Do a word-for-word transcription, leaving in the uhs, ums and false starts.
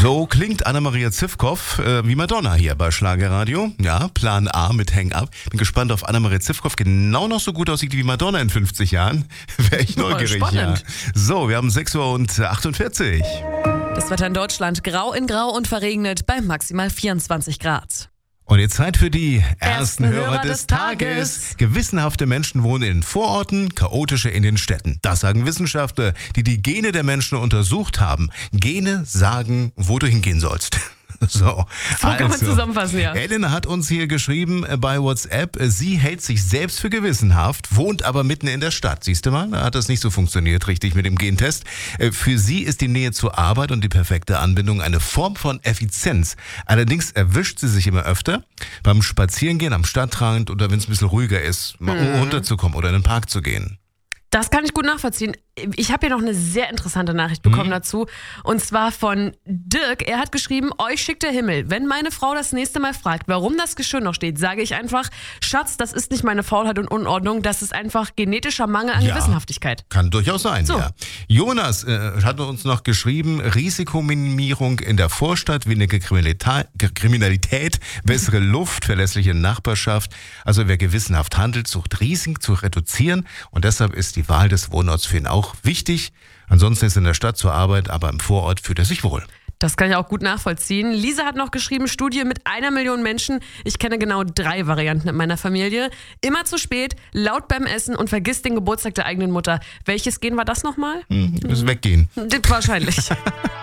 So klingt Anna-Maria Zivkow äh, wie Madonna hier bei Schlagerradio. Ja, Plan A mit Hang Up. Bin gespannt, ob Anna-Maria Zivkow genau noch so gut aussieht wie Madonna in fünfzig Jahren. Wäre ich neugierig. Ja. So, wir haben sechs Uhr achtundvierzig. Das Wetter in Deutschland grau in grau und verregnet bei maximal vierundzwanzig Grad. Und jetzt Zeit für die ersten, ersten Hörer, Hörer des, des Tages. Tages. Gewissenhafte Menschen wohnen in Vororten, chaotische in den Städten. Das sagen Wissenschaftler, die die Gene der Menschen untersucht haben. Gene sagen, wo du hingehen sollst. So, so kann also, man zusammenfassen, ja. Elena hat uns hier geschrieben bei WhatsApp, sie hält sich selbst für gewissenhaft, wohnt aber mitten in der Stadt. Siehst du mal, da hat das nicht so funktioniert richtig mit dem Gentest. Für sie ist die Nähe zur Arbeit und die perfekte Anbindung eine Form von Effizienz. Allerdings erwischt sie sich immer öfter beim Spazierengehen am Stadtrand oder wenn es ein bisschen ruhiger ist, mal mhm. runterzukommen oder in den Park zu gehen. Das kann ich gut nachvollziehen. Ich habe hier noch eine sehr interessante Nachricht bekommen mhm. dazu. Und zwar von Dirk. Er hat geschrieben, euch schickt der Himmel. Wenn meine Frau das nächste Mal fragt, warum das Geschirr noch steht, sage ich einfach, Schatz, das ist nicht meine Faulheit und Unordnung, das ist einfach genetischer Mangel an ja, Gewissenhaftigkeit. Kann durchaus sein, so. ja. Jonas äh, hat uns noch geschrieben, Risikominimierung in der Vorstadt, weniger Kriminalität, Kriminalität, bessere Luft, verlässliche Nachbarschaft. Also wer gewissenhaft handelt, sucht Risiken zu reduzieren und deshalb ist die Wahl des Wohnorts für ihn auch wichtig. Ansonsten ist er in der Stadt zur Arbeit, aber im Vorort fühlt er sich wohl. Das kann ich auch gut nachvollziehen. Lisa hat noch geschrieben, Studie mit einer Million Menschen. Ich kenne genau drei Varianten in meiner Familie. Immer zu spät, laut beim Essen und vergiss den Geburtstag der eigenen Mutter. Welches Gen war das nochmal? Hm, das Weggehen. Wahrscheinlich.